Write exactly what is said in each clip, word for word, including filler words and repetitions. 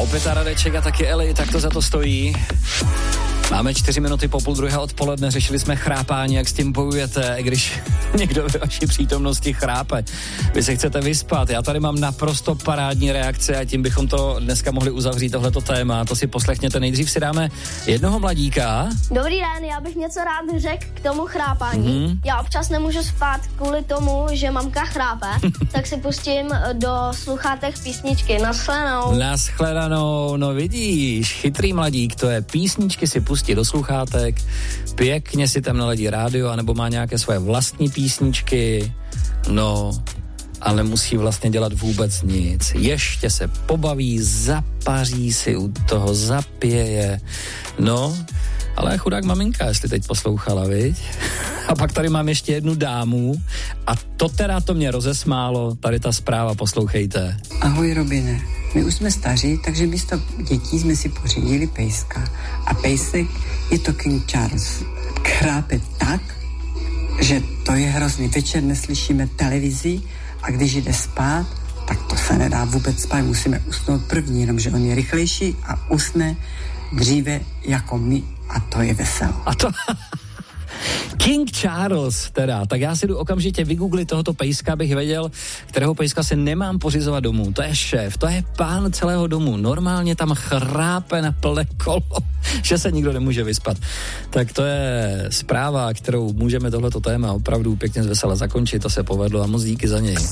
opět a Radeček a taky Eli, tak to za to stojí. Máme čtyři minuty po půl druhé odpoledne, řešili jsme chrápání, jak s tím bojujete, když někdo ve vaší přítomnosti chrápe. Vy se chcete vyspat, já tady mám naprosto parádní reakce a tím bychom to dneska mohli uzavřít tohleto téma. To si poslechněte, nejdřív si dáme jednoho mladíka. Dobrý den, já bych něco rád řekl k tomu chrápání. Mm-hmm. Já občas nemůžu spát kvůli tomu, že mamka chrápe, tak si pustím do sluchátek písničky. Naschledanou. Naschledanou, no vidíš, chytrý mladík, to je písničky si pustí do sluchátek, pěkně si tam naladí rádio, anebo má nějaké svoje vlastní písničky, no, ale nemusí vlastně dělat vůbec nic. Ještě se pobaví, zapaří si u toho, zapěje, no, ale chudák maminka, jestli teď poslouchala, viď? A pak tady mám ještě jednu dámu a to teda to mě rozesmálo, tady ta zpráva, poslouchejte. Ahoj Robine, my už jsme staří, takže místo dětí jsme si pořídili pejska. A pejsek je to King Charles. Chrápe tak, že to je hrozný. Večer neslyšíme televizi a když jde spát, tak to se nedá vůbec spát. Musíme usnout první, jenomže on je rychlejší a usne dříve jako my a to je veselo. A to... King Charles teda, tak já si jdu okamžitě vygooglit tohoto pejska, abych věděl, kterého pejska se nemám pořizovat domů. To je šéf, to je pán celého domu. Normálně tam chrápe na plné kolo, že se nikdo nemůže vyspat. Tak to je zpráva, kterou můžeme tohleto téma opravdu pěkně zvesela zakončit, to se povedlo a moc díky za něj.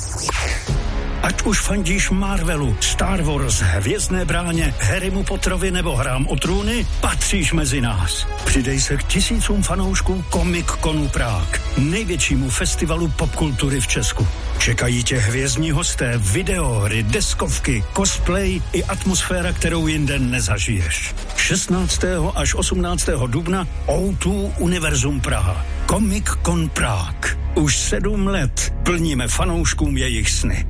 Ať už fandíš Marvelu, Star Wars, Hvězdné bráně, Harrymu Potterovi nebo Hrám o trůny, patříš mezi nás. Přidej se k tisícům fanoušků Comic Conu Prague, největšímu festivalu popkultury v Česku. Čekají tě hvězdní hosté, videohry, deskovky, cosplay i atmosféra, kterou jinde nezažiješ. šestnáctého až osmnáctého dubna ó dva Univerzum Praha. Comic Con Prague. Už sedm let plníme fanouškům jejich sny.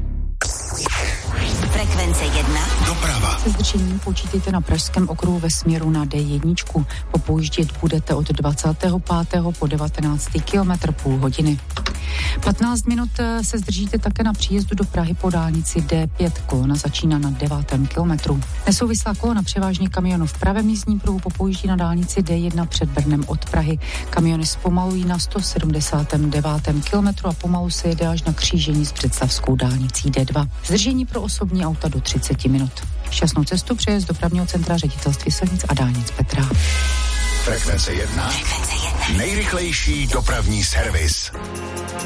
Frekvence jedna. Doprava. Se zdržením počítejte na pražském okruhu ve směru na dé jedna. Popojíždět budete od dvacátého pátého po devatenáctý kilometr půl hodiny. patnáct minut se zdržíte také na příjezdu do Prahy po dálnici dé pět. Kolona začíná na devátém kilometru. Nesouvislá kolona převážně kamionů v pravém jízdním pruhu popojíždí na dálnici dé jedna před Brnem od Prahy. Kamiony zpomalují na sto sedmdesátém devátém kilometru a pomalu se jede až na křížení s představskou dálnicí dé dva. Zdržení pro osobní auta do třicet minut. Šťastnou cestu přeje z dopravního centra Ředitelství silnic a dálnic Petra. Frekvence jedna. Frekvence jedna. Nejrychlejší dopravní servis.